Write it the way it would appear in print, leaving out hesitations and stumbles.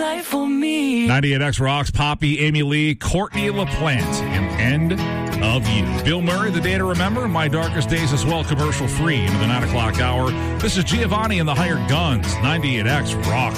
life for me. 98X rocks Poppy, Amy Lee, Courtney LaPlante, and End of You. Bill Murray, The Day to Remember, My Darkest Days as well, commercial free into the 9 o'clock hour. This is Giovanni and the Hired Guns, 98X rocks.